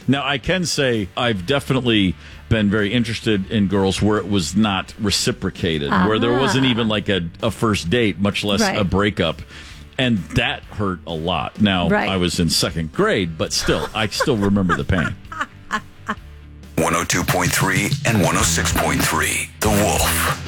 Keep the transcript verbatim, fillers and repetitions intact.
Now, I can say I've definitely been very interested in girls where it was not reciprocated, uh-huh. where there wasn't even like a, a first date, much less right. a breakup. And that hurt a lot. Now, right. I was in second grade, but still, I still remember the pain. one oh two point three and one oh six point three, The Wolf.